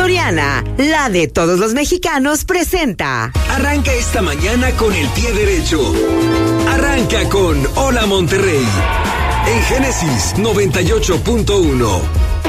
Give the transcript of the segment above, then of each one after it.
Soriana, la de todos los mexicanos, presenta. Arranca esta mañana con el pie derecho. Arranca con Hola Monterrey en Génesis 98.1.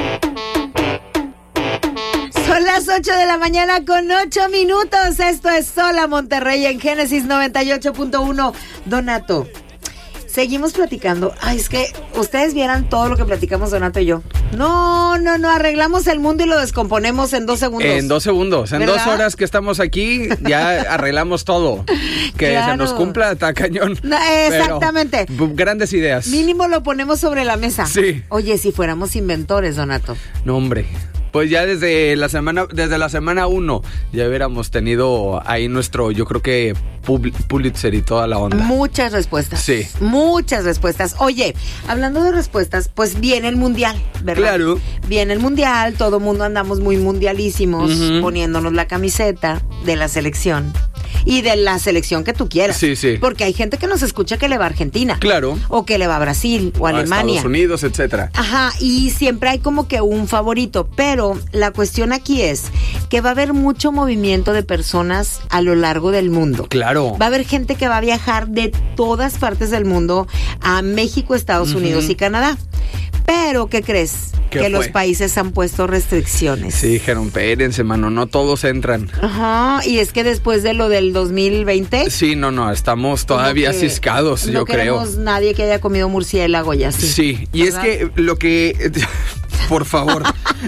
Son las 8 de la mañana con 8 minutos. Esto es Hola Monterrey en Génesis 98.1. Donato, seguimos platicando. Ay, es que ustedes vieran todo lo que platicamos Donato y yo. No, arreglamos el mundo y lo descomponemos en 2 segundos. En 2 segundos, en ¿verdad? 2 horas que estamos aquí, ya arreglamos todo. Que Claro. se nos cumpla, está cañón. No, exactamente. Pero, grandes ideas. Mínimo lo ponemos sobre la mesa. Sí. Oye, si fuéramos inventores, Donato. No, hombre. Pues ya desde la semana 1 ya hubiéramos tenido ahí nuestro, yo creo que Pulitzer y toda la onda. Muchas respuestas. Sí. Muchas respuestas. Oye, hablando de respuestas, pues viene el mundial, ¿verdad? Claro. Viene el mundial, todo mundo andamos muy mundialísimos, Ujú. poniéndonos la camiseta de la selección. Y de la selección que tú quieras. Sí, sí. Porque hay gente que nos escucha que le va a Argentina. Claro. O que le va a Brasil o a Alemania. Estados Unidos, etcétera. Ajá, y siempre hay como que un favorito, pero la cuestión aquí es que va a haber mucho movimiento de personas a lo largo del mundo. Claro. Va a haber gente que va a viajar de todas partes del mundo a México, Estados Unidos y Canadá. Pero, ¿qué crees? ¿Qué que fue? los países han puesto restricciones. Sí, dijeron, espérense, mano, no todos entran. Ajá, y es que después de lo del 2020... Sí, no, estamos todavía como que ciscados, no yo creo. queremos nadie que haya comido murciélago y así. Sí, y ¿verdad? es que lo que... Por favor,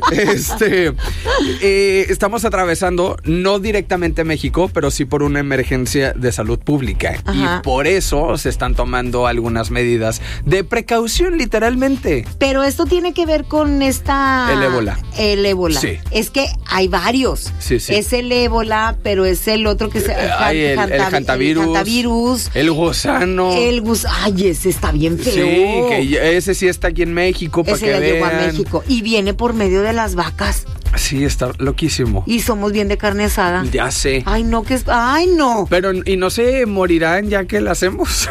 estamos atravesando, no directamente México, pero sí por una emergencia de salud pública. Ajá. Y por eso se están tomando algunas medidas de precaución, literalmente. Pero esto tiene que ver con esta... El ébola. El ébola. Sí. Es que hay varios. Sí, sí. Es el ébola, pero es el otro que es el hantavirus. hantavirus. El gusano. Ay, ese está bien feo. Sí, que ese sí está aquí en México, para Ese que ya llegó a vean. México. Y viene por medio de las vacas. Sí, está loquísimo. Y somos bien de carne asada. Ya sé. Ay, no, que es... Ay, no. Pero, ¿y no se morirán ya que la hacemos?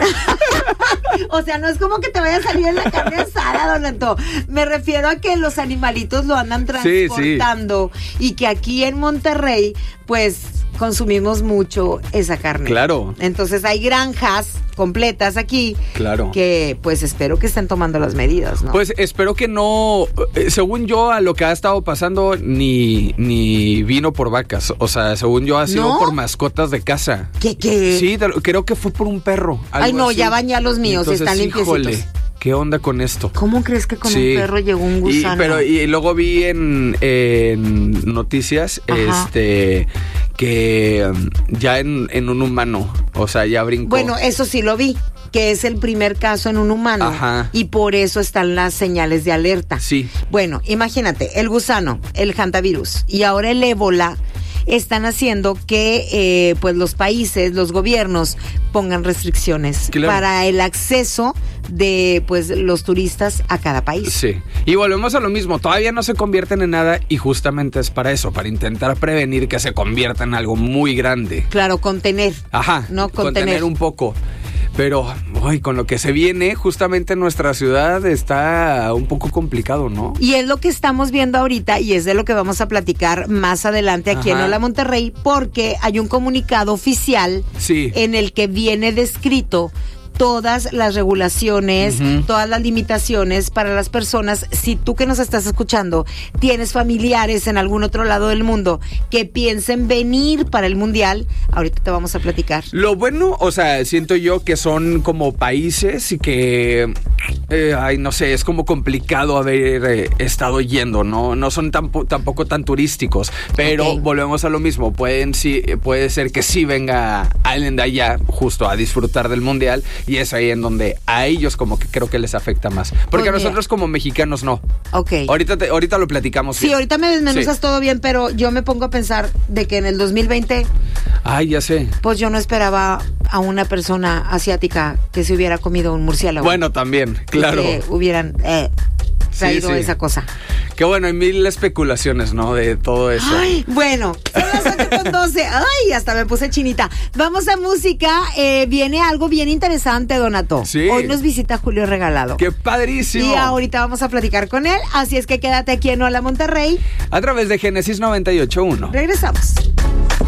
O sea, no es como que te vaya a salir en la carne asada, Donato. Me refiero a que los animalitos lo andan Sí, transportando y que aquí en Monterrey, pues, consumimos mucho esa carne. Claro. Entonces hay granjas completas aquí. Claro. Que, pues, espero que estén tomando las medidas, ¿no? Pues espero que no, según yo, a lo que ha estado pasando, ni vino por vacas. O sea, según yo, ha sido ¿No? por mascotas de casa. ¿Qué? Sí, creo que fue por un perro. Ay, algo no, así. ya bañé a los míos, Entonces, están limpiecitos. híjole, ¿qué onda con esto? ¿Cómo crees que con Sí. un perro llegó un gusano? Y luego vi en noticias Ajá. que ya en un humano, o sea, ya brincó. Bueno, eso sí lo vi, que es el primer caso en un humano. Ajá. Y por eso están las señales de alerta. Sí. Bueno, imagínate, el gusano, el hantavirus y ahora el ébola están haciendo que pues los países, los gobiernos pongan restricciones Claro. para el acceso de pues los turistas a cada país. Sí, y volvemos a lo mismo, todavía no se convierten en nada y justamente es para eso, para intentar prevenir que se convierta en algo muy grande. Claro, contener. Ajá, No, contener. un poco. Pero, uy, con lo que se viene, justamente en nuestra ciudad está un poco complicado, ¿no? Y es lo que estamos viendo ahorita y es de lo que vamos a platicar más adelante aquí en Ajá. Hola Monterrey, porque hay un comunicado oficial Sí. en el que viene descrito todas las regulaciones, Ujú. todas las limitaciones para las personas. Si tú que nos estás escuchando tienes familiares en algún otro lado del mundo que piensen venir para el mundial, ahorita te vamos a platicar. Lo bueno, o sea, siento yo que son como países y que, no sé, es como complicado haber estado yendo, ¿no? No son tampoco tan turísticos, pero Ok. volvemos a lo mismo. Puede ser que sí venga alguien de allá justo a disfrutar del mundial y es ahí en donde a ellos como que creo que les afecta más. Porque Pues a nosotros como mexicanos no. Ok. Ahorita lo platicamos. Sí, bien. ahorita me desmenuzas Sí. todo bien, pero yo me pongo a pensar de que en el 2020 Ay, ya sé. pues yo no esperaba a una persona asiática que se hubiera comido un murciélago. Bueno, también, claro. Que hubieran traído Sí, sí. esa cosa. Que bueno, hay mil especulaciones, ¿no? De todo eso. Ay, bueno, son las 8:12. Ay, hasta me puse chinita. Vamos a música. Viene algo bien interesante, Donato. Sí. Hoy nos visita Julio Regalado. ¡Qué padrísimo! Y ahorita vamos a platicar con él. Así es que quédate aquí en Hola Monterrey. A través de Génesis 98.1. Regresamos.